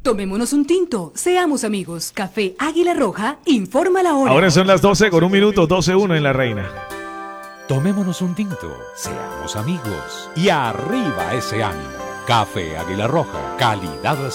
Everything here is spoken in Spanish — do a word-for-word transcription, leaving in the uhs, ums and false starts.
Tomémonos un tinto, seamos amigos. Café Águila Roja, informa la hora. Ahora son las doce con un minuto, doce uno en La Reina. Tomémonos un tinto, seamos amigos y arriba ese ánimo. Café Águila Roja, calidad